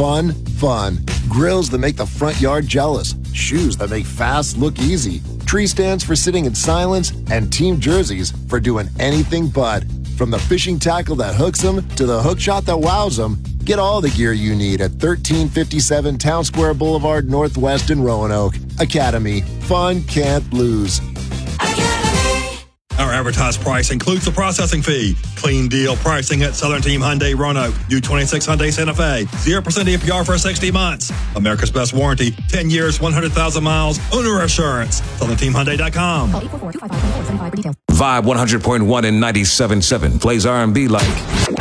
Fun, fun. Grills that make the front yard jealous. Shoes that make fast look easy. Tree stands for sitting in silence. And team jerseys for doing anything but. From the fishing tackle that hooks them to the hook shot that wows them. Get all the gear you need at 1357 Town Square Boulevard Northwest in Roanoke. Academy. Fun can't lose. Our advertised price includes the processing fee. Clean deal pricing at Southern Team Hyundai Roanoke. U26 Hyundai Santa Fe. 0% APR for 60 months. America's best warranty. 10 years, 100,000 miles. Owner assurance. SouthernTeamHyundai.com. Vibe 100.1 and 97.7 plays R&B like...